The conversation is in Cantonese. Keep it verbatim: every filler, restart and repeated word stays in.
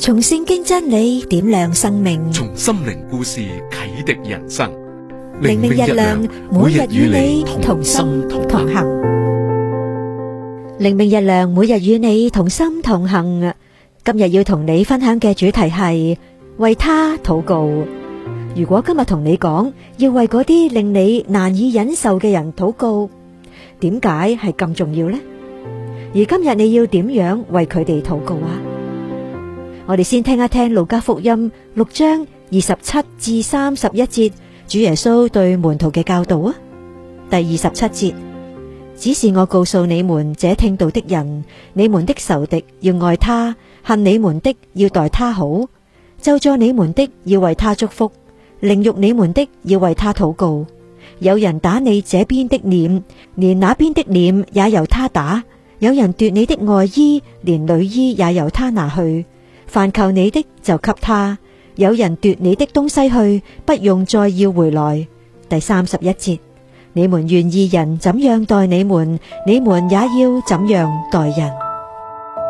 從聖經真理點亮生命， 從心靈故事啟迪人生。 靈命日亮，每日與你同心同行。靈命日亮，每日與你同心同行。今日要同你分享嘅主題係為他禱告。如果今日同你講要為嗰啲令你難以忍受嘅人禱告，點解係咁重要呢？而今日你要點樣為佢哋禱告啊？我哋先聽一聽路加福音六章二十七至三十一節，主耶穌對門徒嘅教導啊。第二十七節，只是我告訴你們這聽道的人，你們的仇敵要愛他，恨你們的要待他好，咒詛你們的要為他祝福，凌辱你們的要為他禱告。有人打你這邊的臉，連那邊的臉也由他打；有人奪你的外衣，連裡衣也由他拿去。凡求你的就給他，有人奪你的東西去，不用再要回來。第三十一節，你們願意人怎樣待你們，你們也要怎樣待人。